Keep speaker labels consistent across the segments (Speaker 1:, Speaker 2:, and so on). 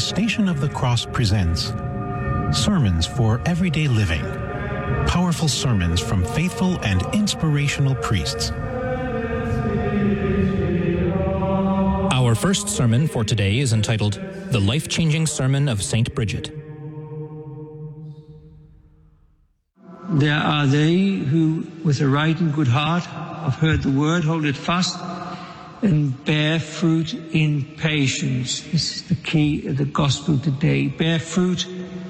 Speaker 1: Station of the Cross presents Sermons for Everyday Living. Powerful sermons from faithful and inspirational priests.
Speaker 2: Our first sermon for today is entitled The Life-Changing Sermon of St. Bridget.
Speaker 3: There are they who, with a right and good heart, have heard the word, hold it fast, and bear fruit in patience. This is the key of the gospel today. Bear fruit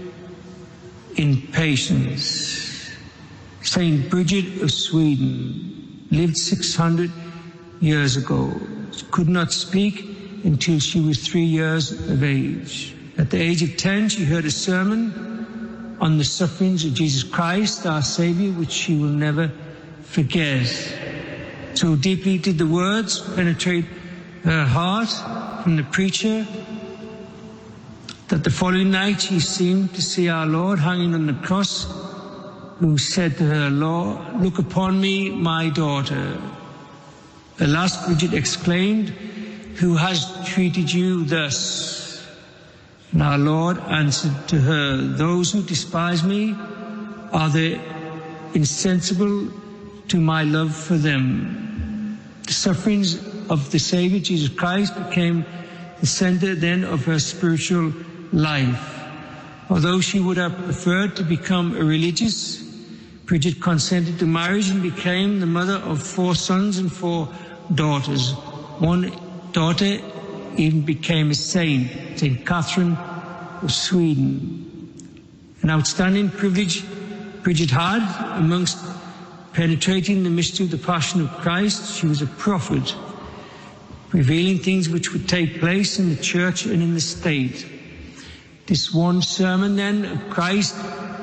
Speaker 3: in patience. Saint Bridget of Sweden lived 600 years ago. She could not speak until she was 3 years of age. At the age of 10, she heard a sermon on the sufferings of Jesus Christ, our Savior, which she will never forget. So deeply did the words penetrate her heart from the preacher that the following night she seemed to see our Lord hanging on the cross, who said to her, "Lord, look upon me, my daughter." Alas, Bridget exclaimed, "Who has treated you thus?" And our Lord answered to her, "Those who despise me are they insensible to my love for them." The sufferings of the Savior, Jesus Christ, became the center then of her spiritual life. Although she would have preferred to become a religious, Bridget consented to marriage and became the mother of 4 sons and 4 daughters. One daughter even became a saint, St. Catherine of Sweden. An outstanding privilege Bridget had amongst penetrating the mystery of the Passion of Christ. She was a prophet, revealing things which would take place in the church and in the state. This one sermon then of Christ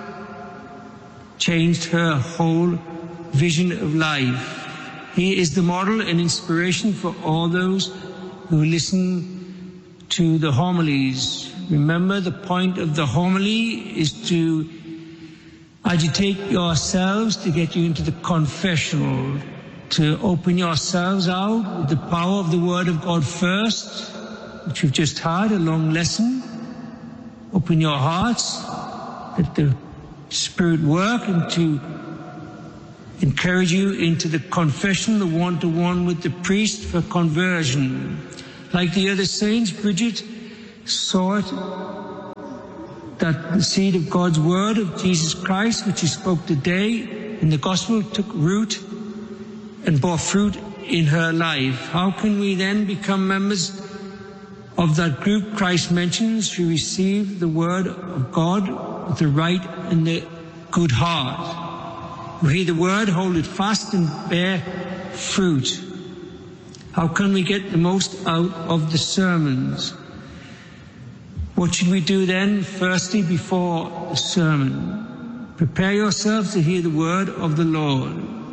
Speaker 3: changed her whole vision of life. He is the model and inspiration for all those who listen to the homilies. Remember, the point of the homily is to agitate yourselves to get you into the confessional, to open yourselves out with the power of the Word of God first, which we've just had, a long lesson. Open your hearts, let the Spirit work, and to encourage you into the confession, the one-to-one with the priest for conversion. Like the other saints, Bridget saw it, that the seed of God's word of Jesus Christ, which he spoke today in the gospel, took root and bore fruit in her life. How can we then become members of that group Christ mentions who receive the word of God with the right and the good heart? Who hear the word, hold it fast, and bear fruit. How can we get the most out of the sermons? What should we do then? Firstly, before the sermon, prepare yourselves to hear the word of the Lord.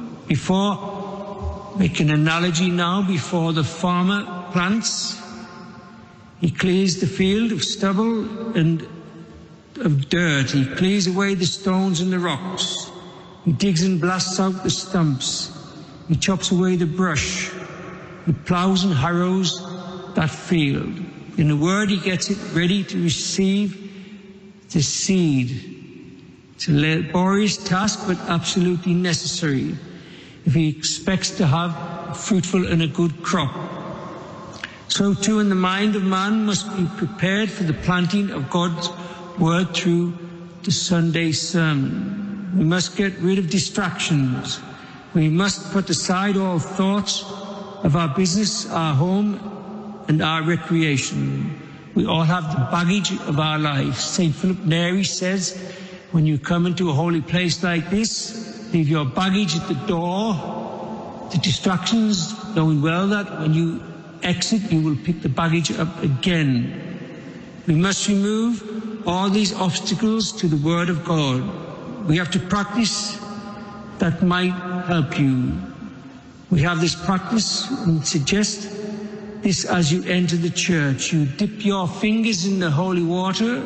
Speaker 3: Make an analogy now, before the farmer plants, he clears the field of stubble and of dirt. He clears away the stones and the rocks. He digs and blasts out the stumps. He chops away the brush. He plows and harrows that field. In a word, he gets it ready to receive the seed. It's a laborious task, but absolutely necessary if he expects to have a fruitful and a good crop. So too, in the mind of man must be prepared for the planting of God's word through the Sunday sermon. We must get rid of distractions. We must put aside all thoughts of our business, our home, and our recreation. We all have the baggage of our life. St. Philip Neri says, when you come into a holy place like this, leave your baggage at the door, the distractions, knowing well that when you exit, you will pick the baggage up again. We must remove all these obstacles to the Word of God. We have to practice that might help you. We have this practice and suggest this as you enter the church. You dip your fingers in the holy water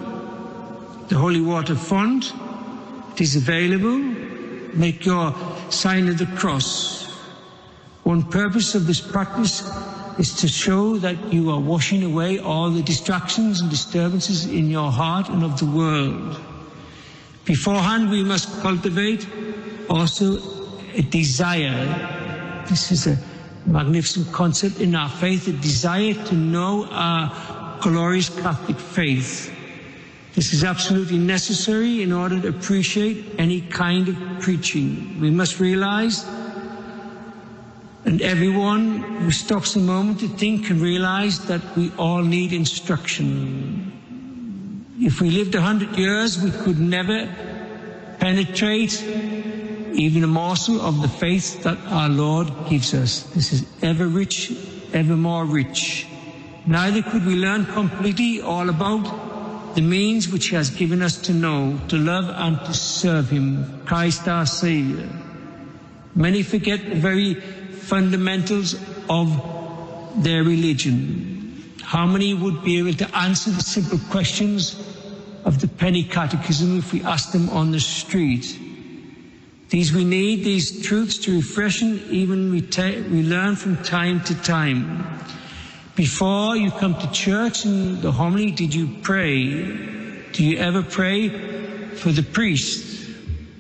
Speaker 3: font. It is available. Make your sign of the cross. One purpose of this practice is to show that you are washing away all the distractions and disturbances in your heart and of the world. Beforehand, we must cultivate also a desire. This is a magnificent concept in our faith, a desire to know our glorious Catholic faith. This is absolutely necessary in order to appreciate any kind of preaching. We must realize, and everyone who stops a moment to think can realize, that we all need instruction. If we lived 100 years, we could never penetrate even a morsel of the faith that our Lord gives us. This is ever rich, ever more rich. Neither could we learn completely all about the means which He has given us to know, to love and to serve Him, Christ our Saviour. Many forget the very fundamentals of their religion. How many would be able to answer the simple questions of the penny catechism if we asked them on the street? These we need, these truths to refresh and even we learn from time to time. Before you come to church in the homily, did you pray? Do you ever pray for the priest?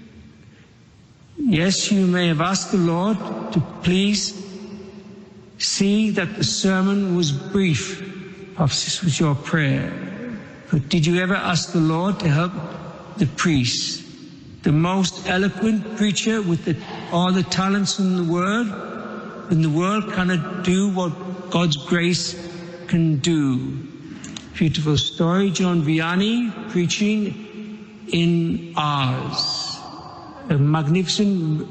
Speaker 3: Yes, you may have asked the Lord to please see that the sermon was brief. Perhaps this was your prayer. But did you ever ask the Lord to help the priest, the most eloquent preacher with all the talents in the world cannot do what God's grace can do? Beautiful story, John Vianney preaching in Ars. A magnificent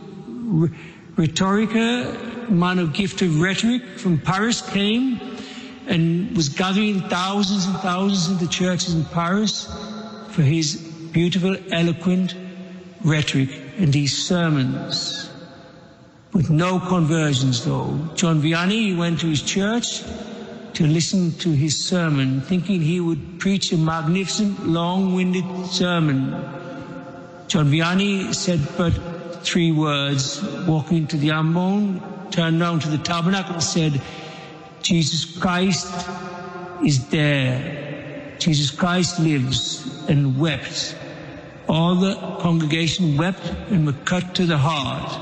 Speaker 3: rhetoriker, man of gift of rhetoric from Paris, came and was gathering thousands and thousands into churches in Paris for his beautiful, eloquent rhetoric and his sermons. With no conversions, though. John Vianney went to his church to listen to his sermon, thinking he would preach a magnificent, long-winded sermon. John Vianney said but 3 words, walking into the ambone, turned round to the tabernacle and said, Jesus Christ is there. Jesus Christ lives, and wept. All the congregation wept and were cut to the heart.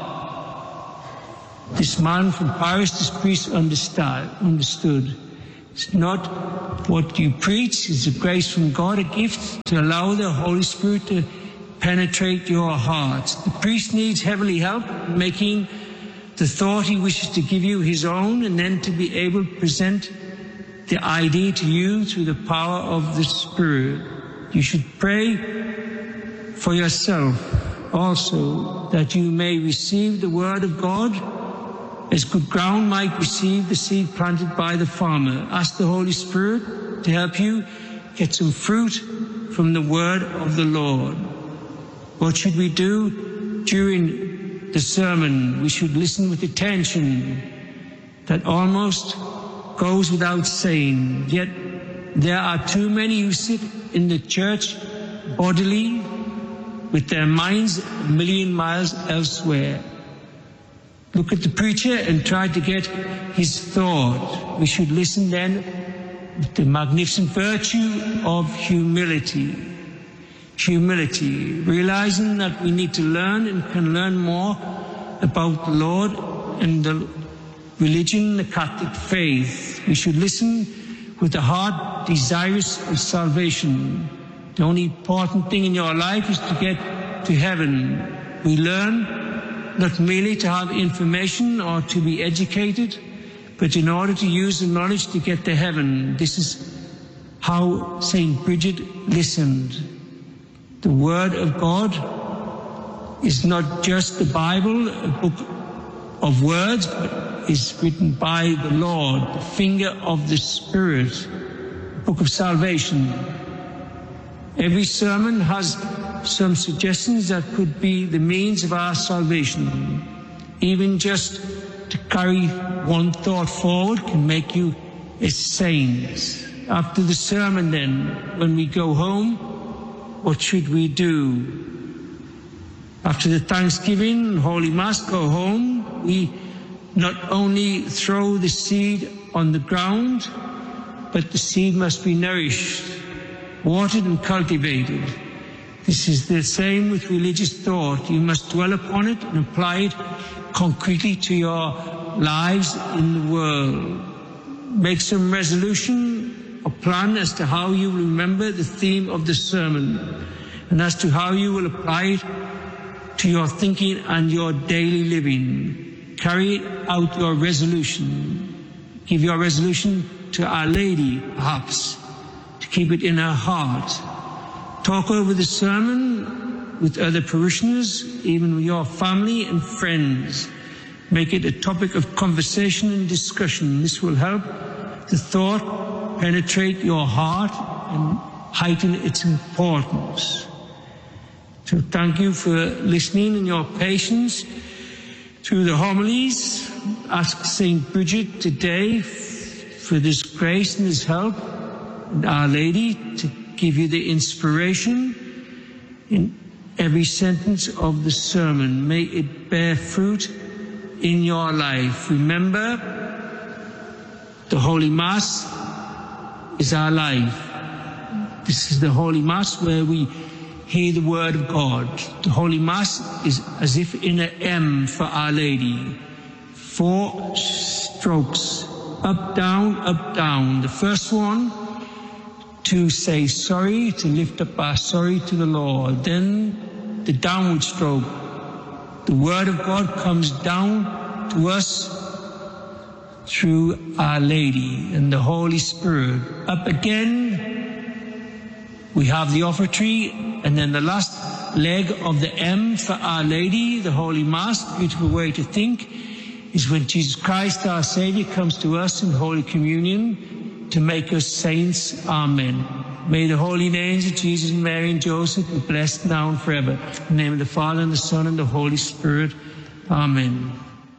Speaker 3: This man from Paris, this priest, understood. It's not what you preach, it's a grace from God, a gift to allow the Holy Spirit to penetrate your hearts. The priest needs heavenly help making the thought he wishes to give you his own, and then to be able to present the idea to you through the power of the Spirit. You should pray for yourself also, that you may receive the word of God as good ground might receive the seed planted by the farmer. Ask the Holy Spirit to help you get some fruit from the word of the Lord. What should we do during the sermon? We should listen with attention. That almost goes without saying. Yet there are too many who sit in the church bodily with their minds a million miles elsewhere. Look at the preacher and try to get his thought. We should listen then with the magnificent virtue of humility. Humility, realizing that we need to learn and can learn more about the Lord and the religion, the Catholic faith. We should listen with a heart desirous of salvation. The only important thing in your life is to get to heaven. We learn not merely to have information or to be educated, but in order to use the knowledge to get to heaven. This is how St. Bridget listened. The Word of God is not just the Bible, a book of words, but is written by the Lord, the finger of the Spirit, a book of salvation. Every sermon has some suggestions that could be the means of our salvation. Even just to carry one thought forward can make you a saint. After the sermon then, when we go home, what should we do? After the Thanksgiving, Holy Mass, go home, we not only throw the seed on the ground, but the seed must be nourished, watered and cultivated. This is the same with religious thought. You must dwell upon it and apply it concretely to your lives in the world. Make some resolution or plan as to how you will remember the theme of the sermon and as to how you will apply it to your thinking and your daily living. Carry out your resolution. Give your resolution to Our Lady, perhaps, to keep it in her heart. Talk over the sermon with other parishioners, even with your family and friends. Make it a topic of conversation and discussion. This will help the thought penetrate your heart and heighten its importance. So thank you for listening and your patience through the homilies. Ask St. Bridget today for this grace and this help, and Our Lady to give you the inspiration in every sentence of the sermon. May it bear fruit in your life. Remember, the Holy Mass is our life. This is the Holy Mass where we hear the Word of God. The Holy Mass is as if in an M for Our Lady. 4 strokes, up, down, up, down. The first one, to say sorry, to lift up our sorry to the Lord. Then the downward stroke. The Word of God comes down to us through Our Lady and the Holy Spirit. Up again, we have the offertory, and then the last leg of the M for Our Lady, the Holy Mass. A beautiful way to think is when Jesus Christ, our Saviour, comes to us in Holy Communion to make us saints. Amen. May the holy names of Jesus and Mary and Joseph be blessed now and forever. In the name of the Father, and the Son, and the Holy Spirit. Amen.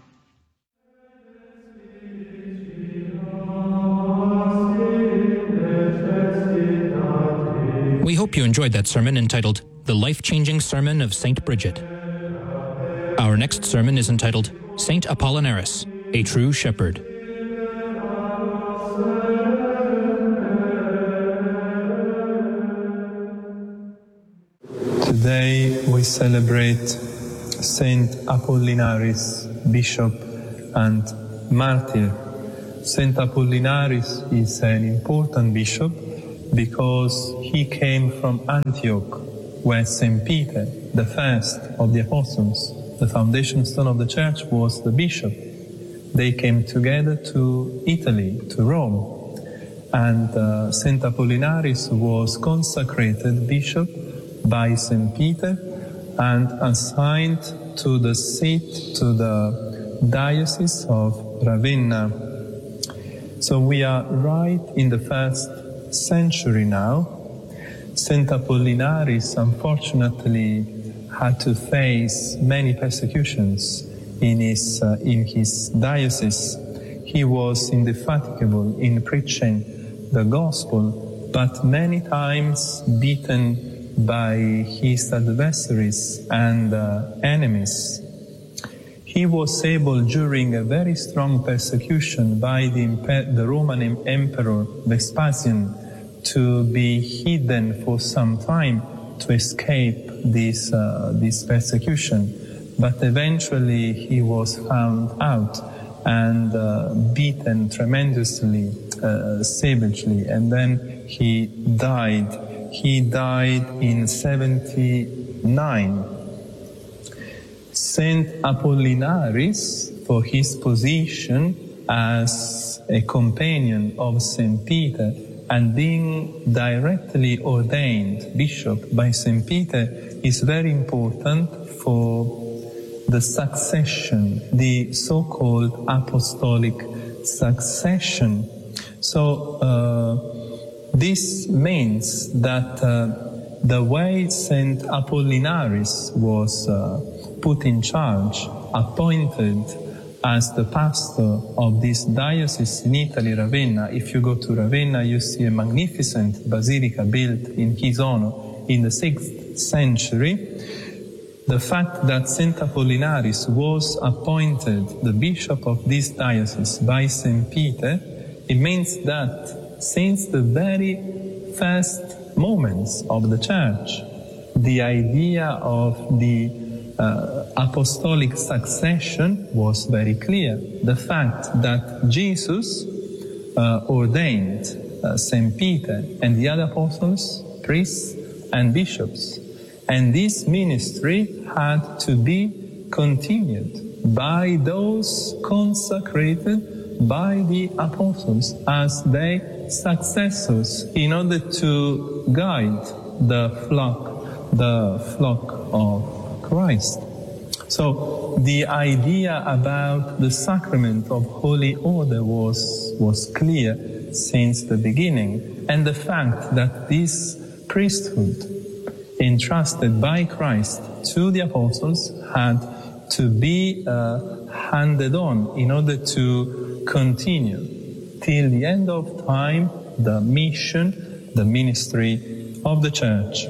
Speaker 2: We hope you enjoyed that sermon entitled The Life-Changing Sermon of St. Bridget. Our next sermon is entitled St. Apollinaris, a True Shepherd.
Speaker 4: Today we celebrate Saint Apollinaris, Bishop and Martyr. Saint Apollinaris is an important bishop because he came from Antioch, where Saint Peter, the first of the apostles, the foundation stone of the church, was the bishop. They came together to Italy, to Rome, and Saint Apollinaris was consecrated bishop by Saint Peter and assigned to the seat, to the diocese of Ravenna. So we are right in the 1st century now. Saint Apollinaris unfortunately had to face many persecutions in his diocese. He was indefatigable in preaching the gospel, but many times beaten by his adversaries and enemies. He was able, during a very strong persecution by the Roman Emperor Vespasian, to be hidden for some time to escape this persecution. But eventually he was found out and beaten tremendously, savagely, and then he died. He died in 79. Saint Apollinaris, for his position as a companion of Saint Peter and being directly ordained bishop by Saint Peter, is very important for the succession, the so-called apostolic succession. So this means that the way Saint Apollinaris was put in charge, appointed as the pastor of this diocese in Italy, Ravenna. If you go to Ravenna, you see a magnificent basilica built in his honor in the 6th century. The fact that Saint Apollinaris was appointed the bishop of this diocese by Saint Peter It means that since the very first moments of the Church, the idea of the apostolic succession was very clear. The fact that Jesus ordained St. Peter and the other apostles, priests and bishops. And this ministry had to be continued by those consecrated by the apostles as their successors in order to guide the flock of Christ. So the idea about the sacrament of Holy Order was clear since the beginning, and the fact that this priesthood entrusted by Christ to the apostles had to be handed on in order to continue till the end of time the mission, the ministry of the Church.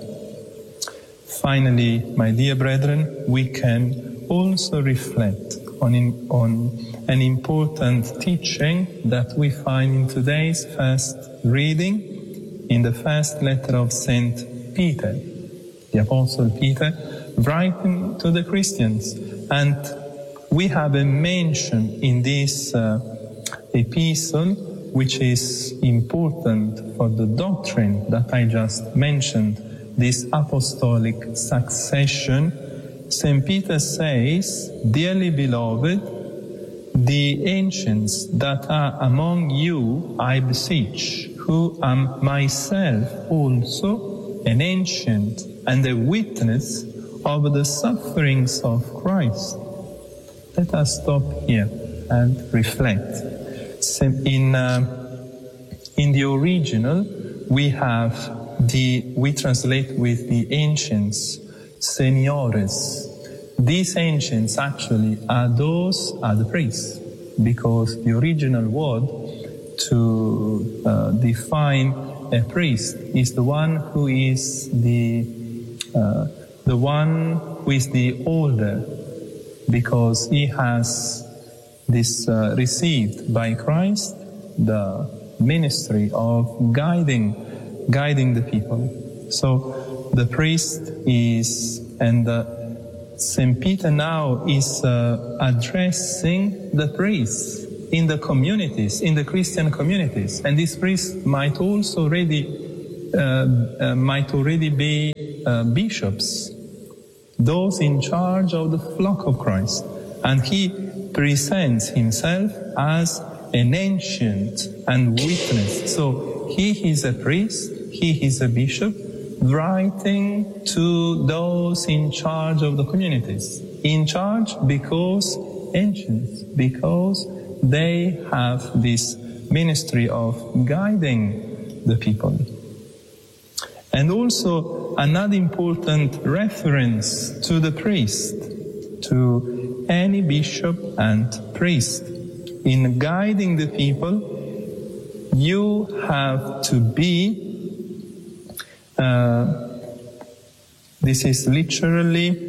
Speaker 4: Finally, my dear brethren, we can also reflect on an important teaching that we find in today's first reading, in the first letter of St. Peter, the Apostle Peter, writing to the Christians. And we have a mention in this epistle which is important for the doctrine that I just mentioned, this apostolic succession. St. Peter says, "Dearly beloved, the ancients that are among you I beseech, who am myself also an ancient and a witness of the sufferings of Christ." Let us stop here and reflect. In the original, we translate with the ancients, seniores. These ancients actually are the priests, because the original word to define a priest is the one who is the older, because he has received by Christ the ministry of guiding the people. So the priest is, and St. Peter now is addressing the priests in the communities, in the Christian communities, and these priests might already be bishops, those in charge of the flock of Christ. And he presents himself as an ancient and witness. So he is a priest, he is a bishop, writing to those in charge of the communities. In charge because ancients, because they have this ministry of guiding the people. And also another important reference to the priest, to any bishop and priest. In guiding the people, you have to be, this is literally,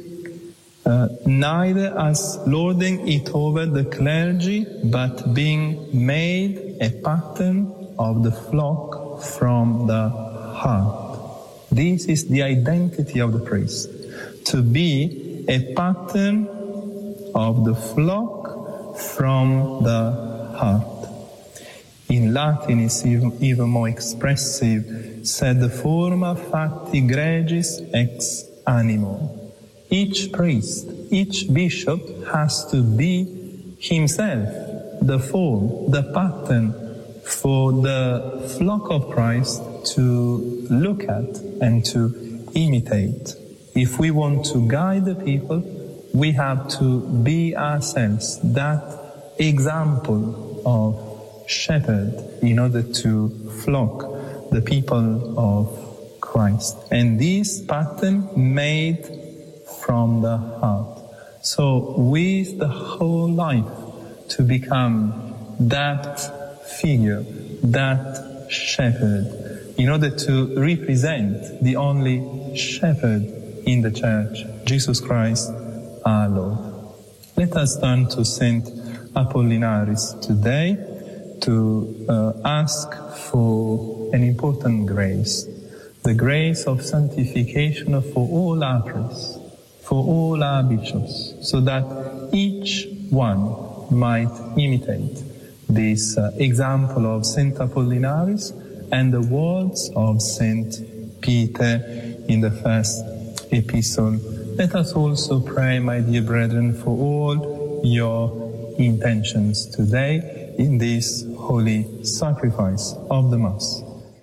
Speaker 4: neither as lording it over the clergy, but being made a pattern of the flock from the heart. This is the identity of the priest, to be a pattern of the flock from the heart. In Latin is even more expressive, sed forma fatti gregis ex animo. Each priest, each bishop has to be himself the form, the pattern for the flock of Christ to look at and to imitate. If we want to guide the people, we have to be ourselves that example of shepherd in order to flock the people of Christ. And this pattern made from the heart. So with the whole life to become that figure, that shepherd, in order to represent the only shepherd in the church, Jesus Christ our Lord. Let us turn to Saint Apollinaris today. to ask for an important grace, the grace of sanctification for all our priests, for all our bishops, so that each one might imitate this example of Saint Apollinaris and the words of Saint Peter in the first epistle. Let us also pray, my dear brethren, for all your intentions today in this holy sacrifice of the Mass.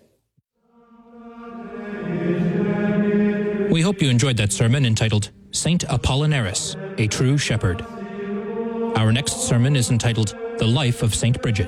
Speaker 2: We hope you enjoyed that sermon entitled Saint Apollinaris, a True Shepherd. Our next sermon is entitled The Life of Saint Bridget.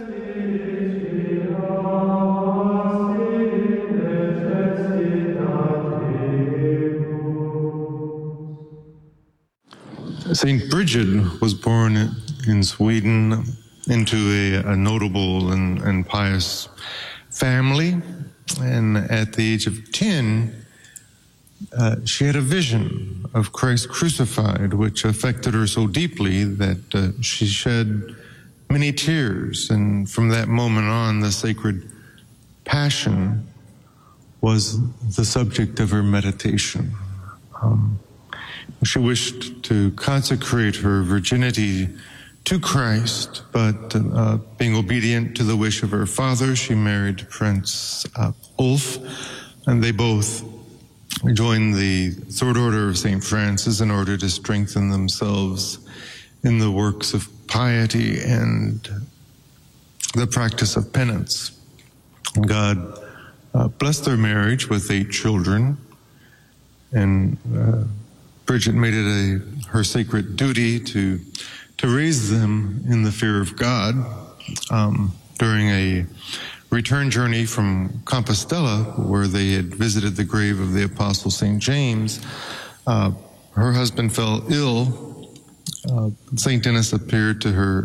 Speaker 5: Saint Bridget was born in Sweden into a notable and pious family, and at the age of 10, she had a vision of Christ crucified, which affected her so deeply that she shed many tears, and from that moment on, the sacred passion was the subject of her meditation. She wished to consecrate her virginity to Christ, but being obedient to the wish of her father, she married Prince Ulf, and they both joined the Third Order of St. Francis in order to strengthen themselves in the works of piety and the practice of penance. God blessed their marriage with 8 children, and Bridget made it her sacred duty to raise them in the fear of God. During a return journey from Compostela, where they had visited the grave of the Apostle St. James, her husband fell ill. St. Denis appeared to her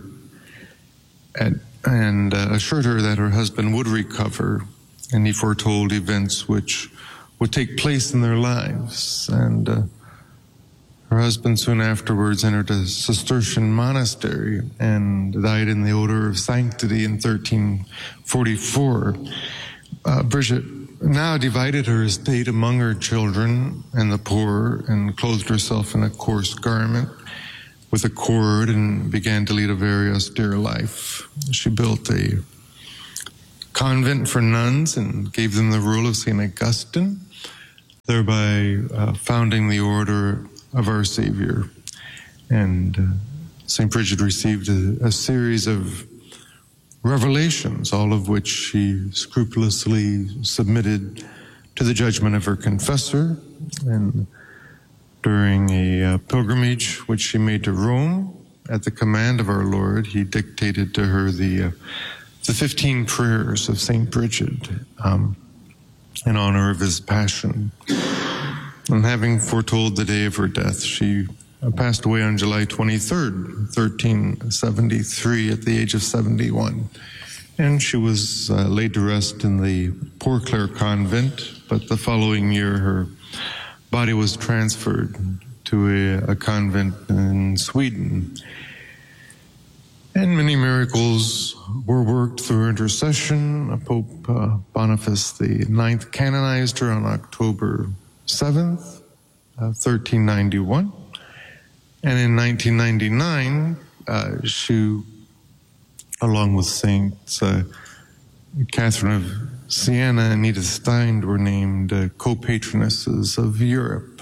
Speaker 5: and assured her that her husband would recover, and he foretold events which would take place in their lives. And her husband soon afterwards entered a Cistercian monastery and died in the odor of sanctity in 1344. Bridget now divided her estate among her children and the poor, and clothed herself in a coarse garment with a cord, and began to lead a very austere life. She built a convent for nuns and gave them the rule of St. Augustine, thereby founding the order of our Savior. And St. Bridget received a series of revelations, all of which she scrupulously submitted to the judgment of her confessor. And during a pilgrimage which she made to Rome, at the command of our Lord, he dictated to her the 15 prayers of St. Bridget in honor of his passion. And having foretold the day of her death, she passed away on July 23rd, 1373, at the age of 71. And she was laid to rest in the Poor Clare convent, but the following year her body was transferred to a convent in Sweden. And many miracles were worked through her intercession. Pope Boniface IX canonized her on October 7th, 1391. And in 1999, she, along with Saints Catherine of Siena and Edith Stein, were named co-patronesses of Europe.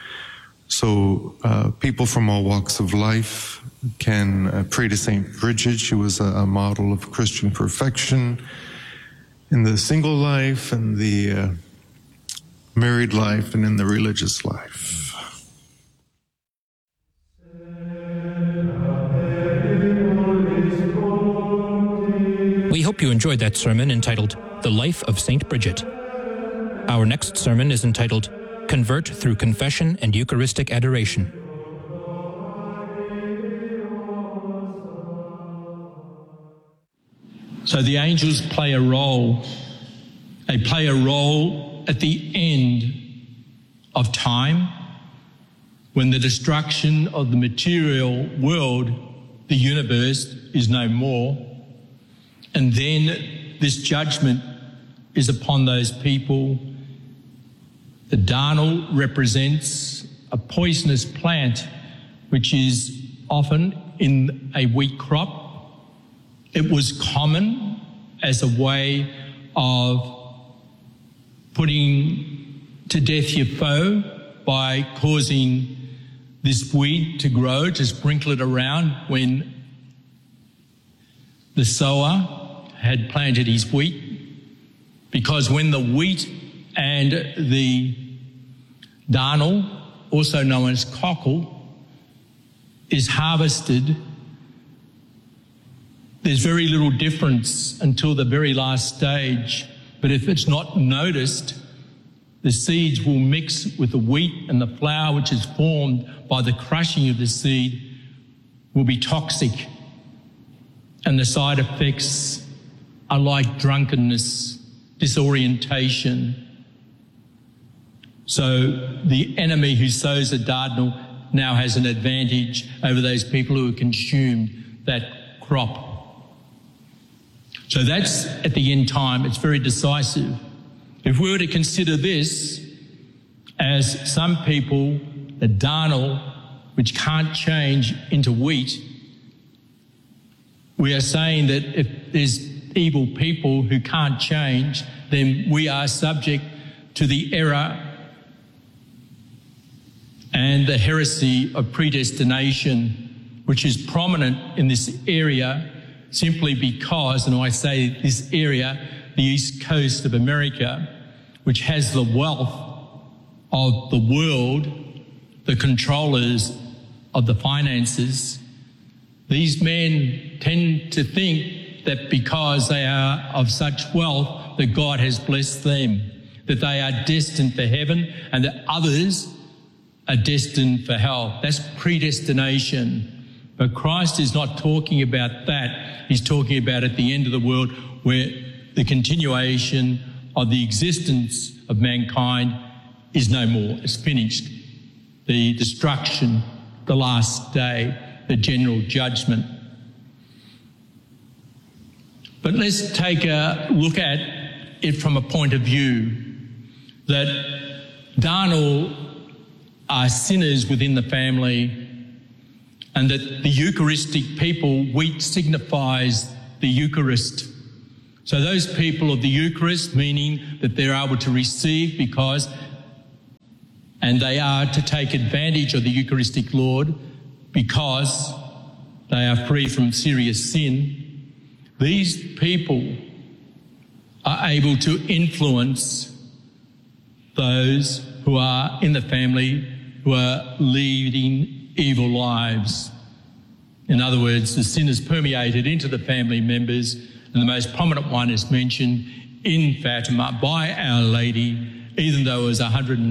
Speaker 5: So people from all walks of life can pray to Saint Bridget. She was a model of Christian perfection in the single life and the married life and in the religious life.
Speaker 2: We hope you enjoyed that sermon entitled The Life of Saint Bridget. Our next sermon is entitled Convert Through Confession and Eucharistic Adoration.
Speaker 3: So the angels play a role. They play a role at the end of time, when the destruction of the material world, the universe, is no more.
Speaker 6: And then this judgment is upon those people. The darnel represents a poisonous plant which is often in a wheat crop. It was common as a way of putting to death your foe by causing this weed to grow, to sprinkle it around when the sower had planted his wheat. Because when the wheat and the darnel, also known as cockle, is harvested, there's very little difference until the very last stage. But if it's not noticed, the seeds will mix with the wheat, and the flour which is formed by the crushing of the seed will be toxic. And the side effects are like drunkenness, disorientation. So the enemy who sows a darnel now has an advantage over those people who have consumed that crop. So that's at the end time. It's very decisive. If we were to consider this as some people, the darnel, which can't change into wheat, we are saying that if there's evil people who can't change, then we are subject to the error and the heresy of predestination, which is prominent in this area simply because, and I say this area, the east coast of America, which has the wealth of the world, the controllers of the finances, these men tend to think that because they are of such wealth that God has blessed them, that they are destined for heaven and that others are destined for hell. That's predestination. But Christ is not talking about that. He's talking about at the end of the world where the continuation of the existence of mankind is no more. It's finished. The destruction, the last day, the general judgment. But let's take a look at it from a point of view that darnel are sinners within the family, and that the Eucharistic people, wheat signifies the Eucharist. So those people of the Eucharist, meaning that they're able to receive because, and they are to take advantage of the Eucharistic Lord because they are free from serious sin. These people are able to influence those who are in the family who are leading evil lives. In other words, the sin is permeated into the family members, and the most prominent one is mentioned in Fatima by Our Lady. Even though it was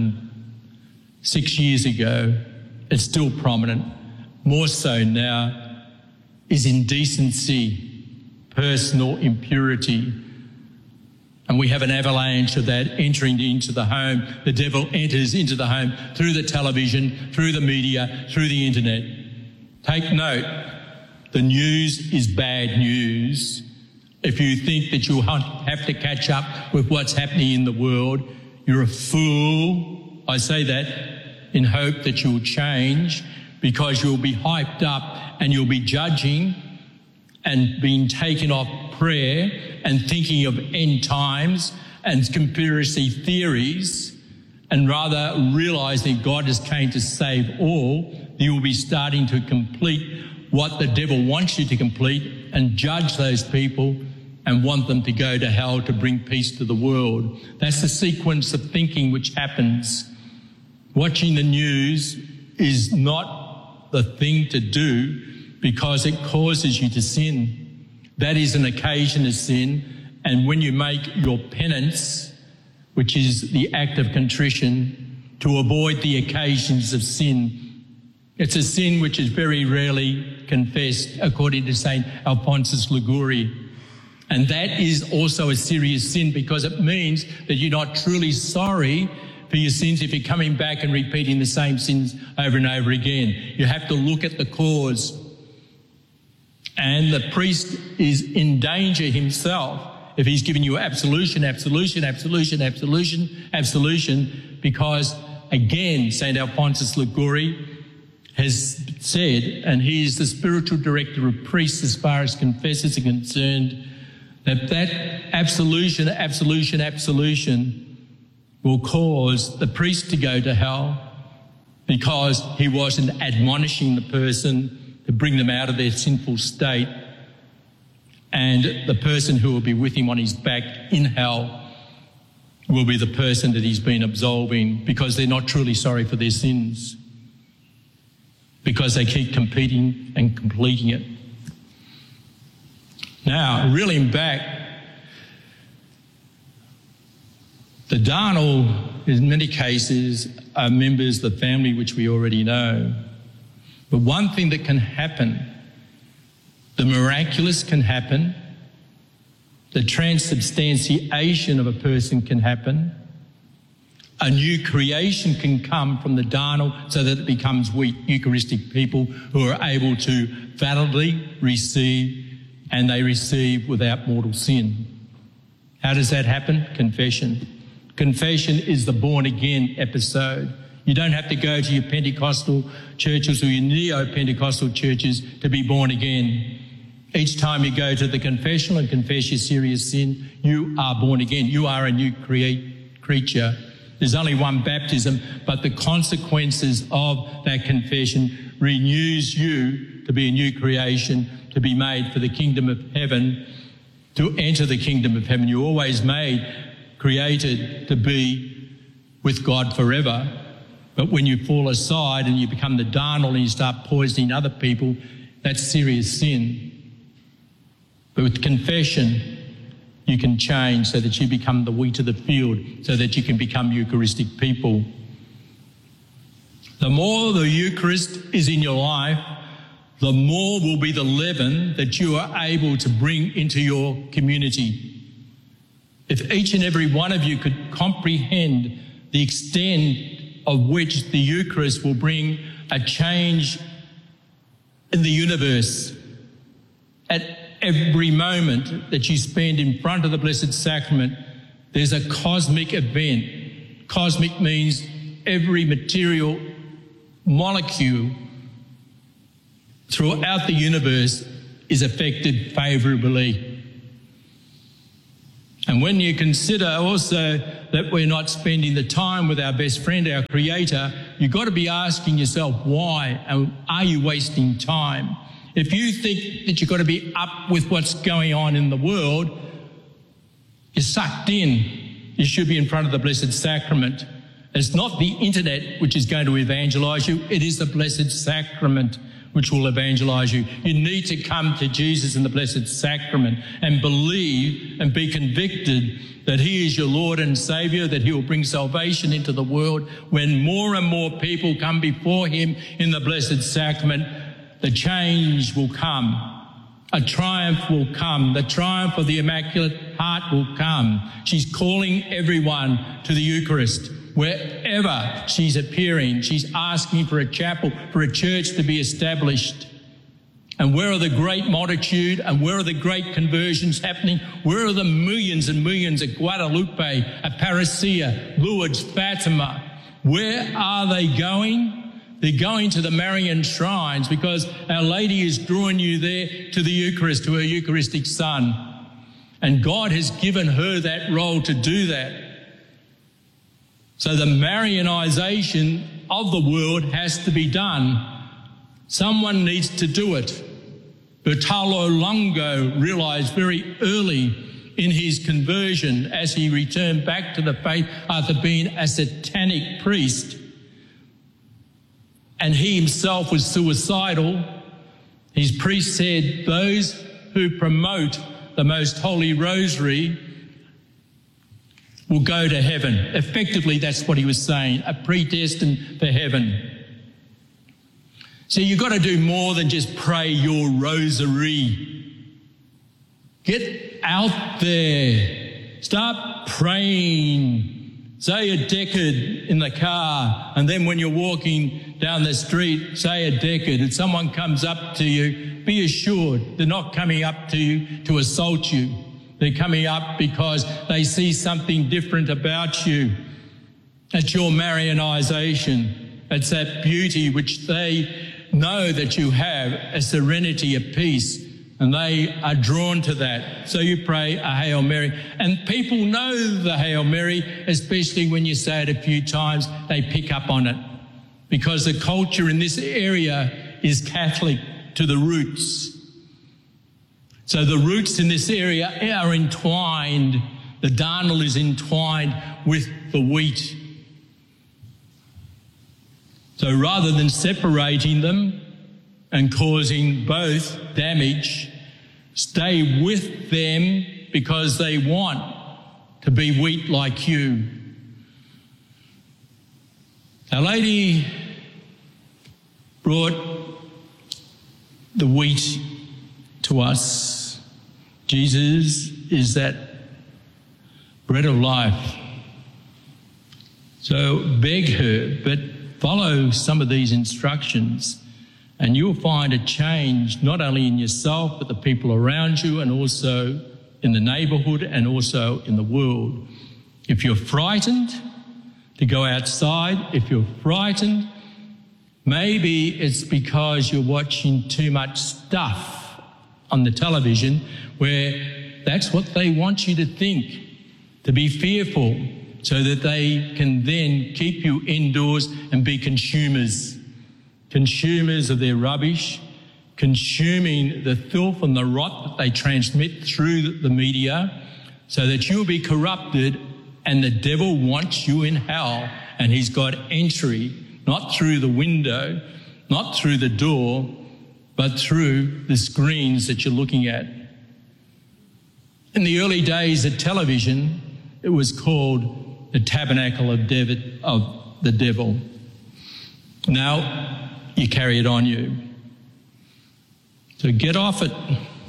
Speaker 6: 106 years ago, it's still prominent. More so now is indecency, personal impurity. And we have an avalanche of that entering into the home. The devil enters into the home through the television, through the media, through the internet. Take note, the news is bad news. If you think that you'll have to catch up with what's happening in the world, you're a fool. I say that in hope that you'll change, because you'll be hyped up and you'll be judging and being taken off prayer and thinking of end times and conspiracy theories, and rather realising God has came to save all, you will be starting to complete what the devil wants you to complete and judge those people and want them to go to hell to bring peace to the world. That's the sequence of thinking which happens. Watching the news is not the thing to do because it causes you to sin. That is an occasion of sin, and when you make your penance, which is the act of contrition, to avoid the occasions of sin, it's a sin which is very rarely confessed, according to St. Alphonsus Liguori. And that is also a serious sin, because it means that you're not truly sorry for your sins if you're coming back and repeating the same sins over and over again. You have to look at the cause. And the priest is in danger himself if he's giving you absolution, because, again, St. Alphonsus Liguori has said, and he is the spiritual director of priests as far as confessors are concerned, that absolution will cause the priest to go to hell because he wasn't admonishing the person to bring them out of their sinful state, and the person who will be with him on his back in hell will be the person that he's been absolving because they're not truly sorry for their sins, because they keep competing and completing it. Now, reeling back, the Darnall, in many cases, are members of the family which we already know. But one thing that can happen, the miraculous can happen, the transubstantiation of a person can happen, a new creation can come from the Darnall so that it becomes we Eucharistic people who are able to validly receive, and they receive without mortal sin. How does that happen? Confession. Confession is the born-again episode. You don't have to go to your Pentecostal churches or your neo-Pentecostal churches to be born again. Each time you go to the confessional and confess your serious sin, you are born again. You are a new creature. There's only one baptism, but the consequences of that confession renews you to be a new creation, to be made for the kingdom of heaven, to enter the kingdom of heaven. You're always created to be with God forever. But when you fall aside and you become the Darnall and you start poisoning other people, that's serious sin. But with confession, you can change so that you become the wheat of the field, so that you can become Eucharistic people. The more the Eucharist is in your life, the more will be the leaven that you are able to bring into your community. If each and every one of you could comprehend the extent of which the Eucharist will bring a change in the universe at every moment that you spend in front of the Blessed Sacrament, there's a cosmic event. Cosmic means every material molecule throughout the universe is affected favourably. And when you consider also that we're not spending the time with our best friend, our Creator, you've got to be asking yourself why, and are you wasting time? If you think that you've got to be up with what's going on in the world, you're sucked in. You should be in front of the Blessed Sacrament. It's not the internet which is going to evangelise you, it is the Blessed Sacrament which will evangelise you. You need to come to Jesus in the Blessed Sacrament and believe and be convicted that He is your Lord and Saviour, that He will bring salvation into the world. When more and more people come before Him in the Blessed Sacrament, the change will come. A triumph will come. The triumph of the Immaculate Heart will come. She's calling everyone to the Eucharist. Wherever she's appearing, she's asking for a chapel, for a church to be established. And where are the great multitude and where are the great conversions happening? Where are the millions and millions at Guadalupe, at Parousia, Lourdes, Fatima? Where are they going? They're going to the Marian shrines because Our Lady is drawing you there to the Eucharist, to her Eucharistic Son. And God has given her that role to do that. So the Marianisation of the world has to be done. Someone needs to do it. Bertolo Longo realised very early in his conversion as he returned back to the faith after being a satanic priest, and he himself was suicidal. His priest said, those who promote the Most Holy Rosary will go to heaven. Effectively, that's what he was saying, are predestined for heaven. So you've got to do more than just pray your rosary. Get out there. Start praying Say a decade in the car, and then when you're walking down the street, say a decade, and someone comes up to you, be assured they're not coming up to you to assault you. They're coming up because they see something different about you. It's your Marianisation. It's that beauty which they know that you have, a serenity, a peace, and they are drawn to that. So you pray a Hail Mary. And people know the Hail Mary, especially when you say it a few times, they pick up on it. Because the culture in this area is Catholic to the roots. So the roots in this area are entwined. The darnel is entwined with the wheat. So rather than separating them and causing both damage, stay with them because they want to be wheat like you. Our Lady brought the wheat to us. Jesus is that bread of life. So beg her, but follow some of these instructions and you'll find a change not only in yourself but the people around you and also in the neighbourhood and also in the world. If you're frightened to go outside, if you're frightened, maybe it's because you're watching too much stuff on the television where that's what they want you to think, to be fearful, so that they can then keep you indoors and be consumers of their rubbish, consuming the filth and the rot that they transmit through the media, so that you'll be corrupted and the devil wants you in hell, and he's got entry, not through the window, not through the door, but through the screens that you're looking at. In the early days of television, it was called the tabernacle of the devil. Now you carry it on you. So get off it.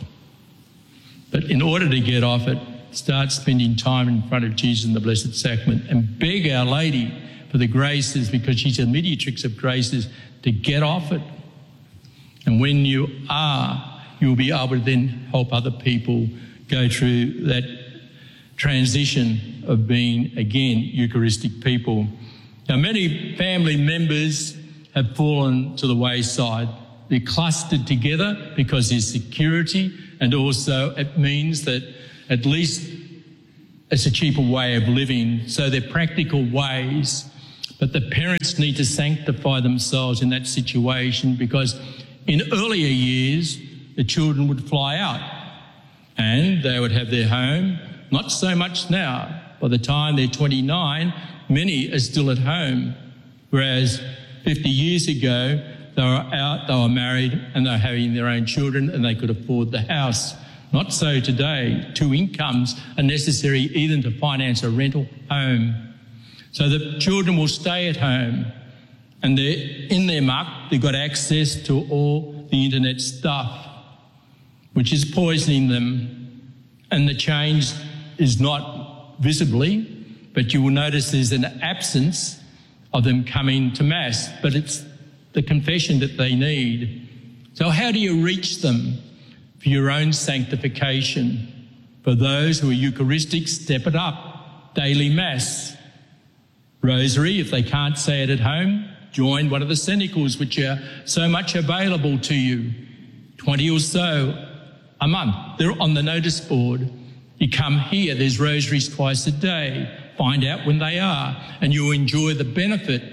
Speaker 6: But in order to get off it, start spending time in front of Jesus in the Blessed Sacrament and beg Our Lady for the graces, because she's a mediatrix of graces, to get off it. And when you are, you'll be able to then help other people go through that transition of being, again, Eucharistic people. Now, many family members have fallen to the wayside. They're clustered together because there's security, and also it means that at least it's a cheaper way of living. So they're practical ways, but the parents need to sanctify themselves in that situation, because in earlier years, the children would fly out and they would have their home. Not so much now. By the time they're 29, many are still at home, whereas 50 years ago, they were out, they were married, and they were having their own children, and they could afford the house. Not so today. 2 incomes are necessary even to finance a rental home. So the children will stay at home, and they're in their muck. They've got access to all the internet stuff, which is poisoning them. And the change is not visibly, but you will notice there's an absence of them coming to Mass, but it's the confession that they need. So how do you reach them? For your own sanctification. For those who are Eucharistic, step it up. Daily Mass. Rosary, if they can't say it at home, join one of the cenacles, which are so much available to you. 20 or so a month. They're on the notice board. You come here, there's rosaries twice a day. Find out when they are, and you'll enjoy the benefit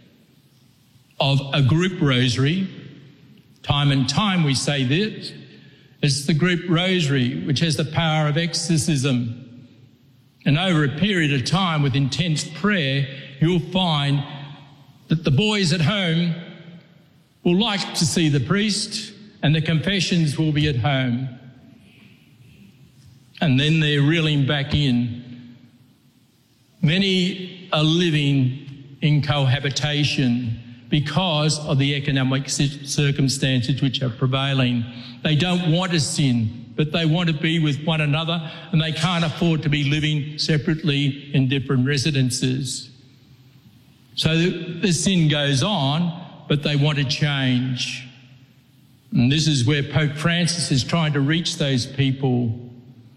Speaker 6: of a group rosary. Time and time we say this. It's the group rosary which has the power of exorcism. And over a period of time with intense prayer, you'll find that the boys at home will like to see the priest, and the confessions will be at home. And then they're reeling back in. Many are living in cohabitation because of the economic circumstances which are prevailing. They don't want to sin. but they want to be with one another, and they can't afford to be living separately in different residences. So the sin goes on, but they want to change. And this is where Pope Francis is trying to reach those people.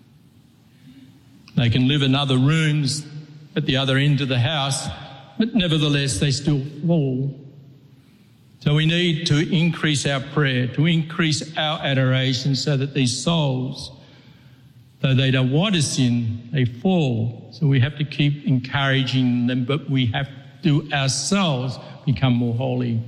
Speaker 6: They can live in other rooms at the other end of the house, but nevertheless they still fall. So we need to increase our prayer, to increase our adoration, so that these souls, though they don't want to sin, they fall. So we have to keep encouraging them, but we have to ourselves become more holy.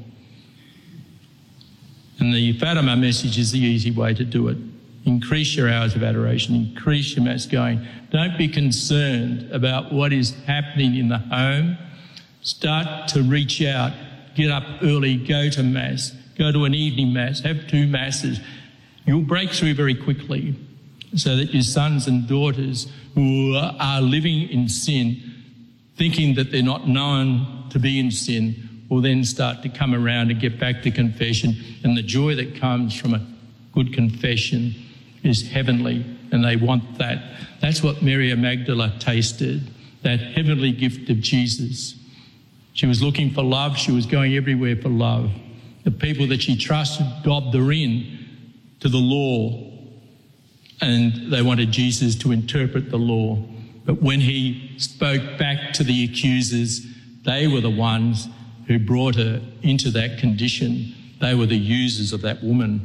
Speaker 6: And the Fatima message is the easy way to do it. Increase your hours of adoration, increase your Mass going. Don't be concerned about what is happening in the home. Start to reach out, get up early, go to Mass, go to an evening Mass, have 2 Masses. You'll break through very quickly, so that your sons and daughters who are living in sin, thinking that they're not known to be in sin, will then start to come around and get back to confession. And the joy that comes from a good confession is heavenly, and they want that. That's what Mary Magdalene tasted, that heavenly gift of Jesus. She was looking for love. She was going everywhere for love. The people that she trusted dobbed her in to the law, and they wanted Jesus to interpret the law. But when he spoke back to the accusers, they were the ones who brought her into that condition. They were the users of that woman.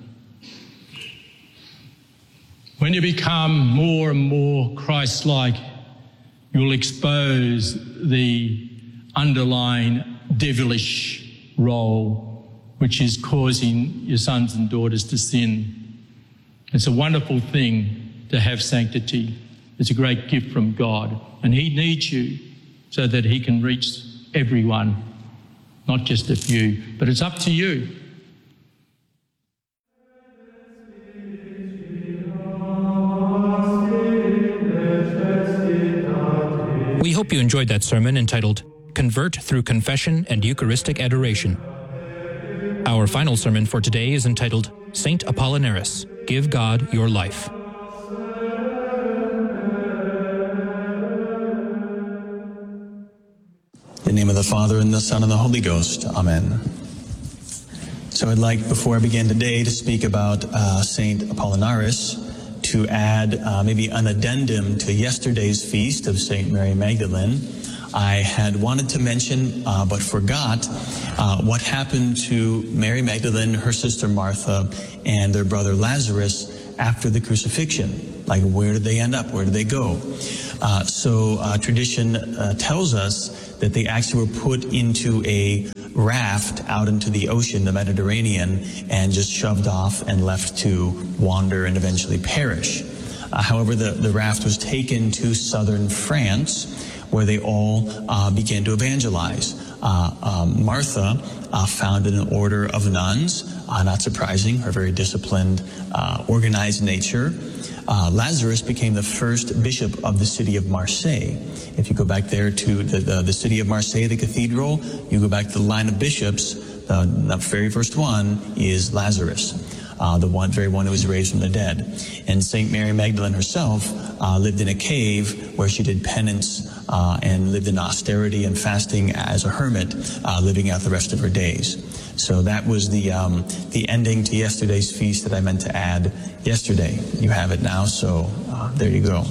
Speaker 6: When you become more and more Christ-like, you'll expose the underlying devilish role which is causing your sons and daughters to sin. It's a wonderful thing to have sanctity. It's a great gift from God, and he needs you so that he can reach everyone, not just a few. But it's up to you.
Speaker 2: We hope you enjoyed that sermon entitled Convert Through Confession and Eucharistic Adoration. Our final sermon for today is entitled Saint Apollinaris, Give God Your Life.
Speaker 7: In the name of the Father, and the Son, and the Holy Ghost. Amen. So I'd like, before I begin today, to speak about Saint Apollinaris, to add maybe an addendum to yesterday's feast of Saint Mary Magdalene. I had wanted to mention, but forgot, what happened to Mary Magdalene, her sister Martha, and their brother Lazarus after the crucifixion. Like, where did they end up? Where did they go? So tradition tells us that they actually were put into a raft out into the ocean, the Mediterranean, and just shoved off and left to wander and eventually perish. However, the raft was taken to southern France, where they all began to evangelize. Martha founded an order of nuns, not surprising, her very disciplined, organized nature. Lazarus became the first bishop of the city of Marseille. If you go back there to the city of Marseille, the cathedral, you go back to the line of bishops, the very first one is Lazarus, the very one who was raised from the dead. And St. Mary Magdalene herself lived in a cave where she did penance and lived in austerity and fasting as a hermit, living out the rest of her days. So that was the ending to yesterday's feast that I meant to add yesterday. You have it now, so there you go.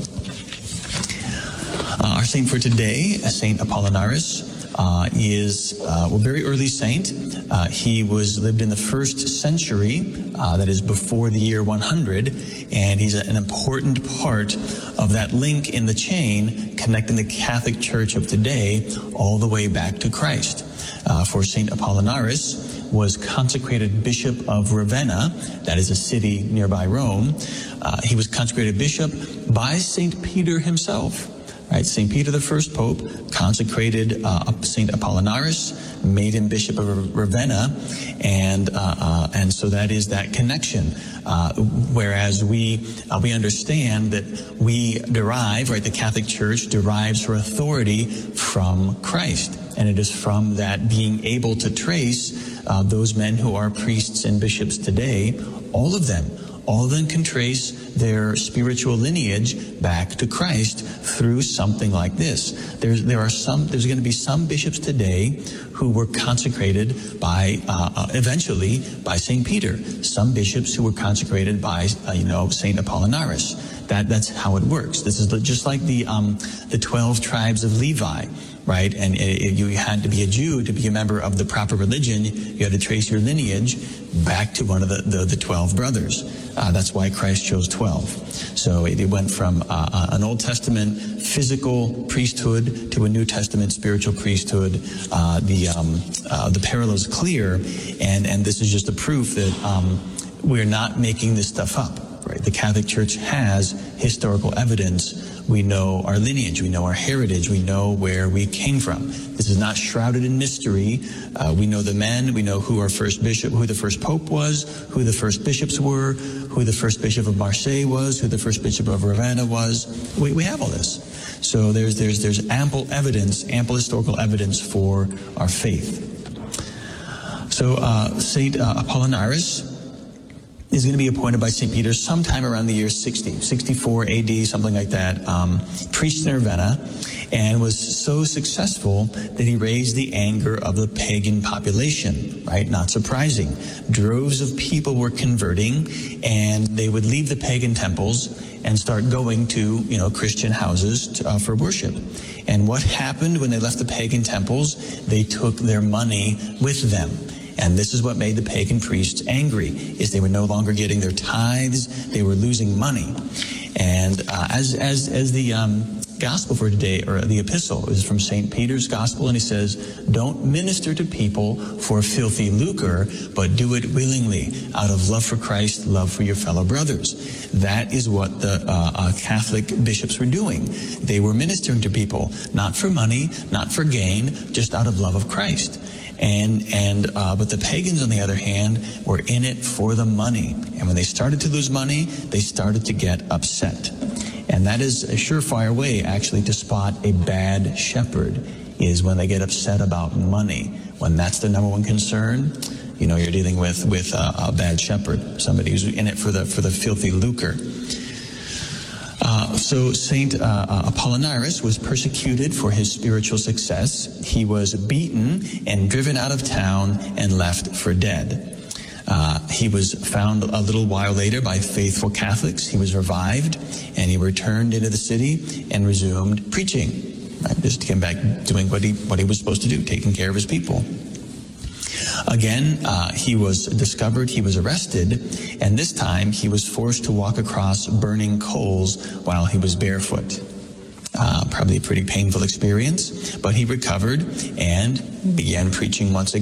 Speaker 7: Our saint for today, Saint Apollinaris, is a very early saint. He lived in the 1st century, that is before the year 100, and he's an important part of that link in the chain connecting the Catholic Church of today all the way back to Christ. For Saint Apollinaris was consecrated Bishop of Ravenna, that is a city nearby Rome. He was consecrated bishop by Saint Peter himself. Right, St. Peter, the first pope, consecrated St. Apollinaris, made him Bishop of Ravenna, and so that is that connection. Whereas we understand that we derive, right, the Catholic Church derives her authority from Christ, and it is from that being able to trace those men who are priests and bishops today, all of them all of them can trace their spiritual lineage back to Christ through something like this. There's going to be some bishops today who were consecrated by, eventually by St. Peter. Some bishops who were consecrated by, St. Apollinaris. That's how it works. This is just like the 12 tribes of Levi. Right? And you had to be a Jew to be a member of the proper religion. You had to trace your lineage back to one of the 12 brothers. That's why Christ chose 12. So it went from an Old Testament physical priesthood to a New Testament spiritual priesthood. The parallel is clear, and this is just a proof that we're not making this stuff up. Right? The Catholic Church has historical evidence. We know our lineage. We know our heritage. We know where we came from. This is not shrouded in mystery. We know the men. We know who our first bishop, who the first pope was, who the first bishops were, who the first bishop of Marseille was, who the first bishop of Ravenna was. We have all this. So there's ample evidence, ample historical evidence for our faith. So St. Apollinaris is going to be appointed by St. Peter sometime around the year 64 AD, something like that, preached in Ravenna, and was so successful that he raised the anger of the pagan population, right? Not surprising. Droves of people were converting, and they would leave the pagan temples and start going to, Christian houses for worship. And what happened when they left the pagan temples? They took their money with them. And this is what made the pagan priests angry, is they were no longer getting their tithes, they were losing money. And as the gospel for today, or the epistle, is from St. Peter's gospel, and he says, don't minister to people for filthy lucre, but do it willingly, out of love for Christ, love for your fellow brothers. That is what the Catholic bishops were doing. They were ministering to people, not for money, not for gain, just out of love of Christ. But the pagans, on the other hand, were in it for the money. And when they started to lose money, they started to get upset. And that is a surefire way, actually, to spot a bad shepherd, is when they get upset about money. When that's their number one concern, you're dealing with a bad shepherd, somebody who's in it for the filthy lucre. So St. Apollinaris was persecuted for his spiritual success. He was beaten and driven out of town and left for dead. He was found a little while later by faithful Catholics. He was revived, and he returned into the city and resumed preaching. Right? Just came back doing what he was supposed to do, taking care of his people. Again, he was discovered, he was arrested, and this time he was forced to walk across burning coals while he was barefoot. Probably a pretty painful experience, but he recovered and began preaching once again.